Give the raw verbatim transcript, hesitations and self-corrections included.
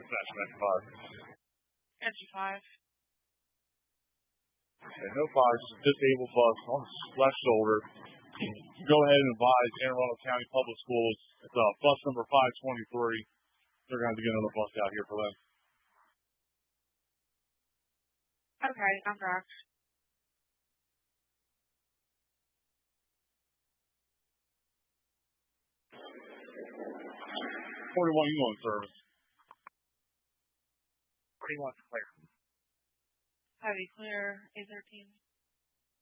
dispatch ninety-five. Entry five. Okay, no five, just a disabled bus on the left shoulder. Go ahead and advise Anne Arundel County Public Schools. It's uh, bus number five twenty-three. They're going to have to get another bus out here for them. Okay, I'm back. forty-one, you on service. forty-one, clear. Heavy clear, A thirteen.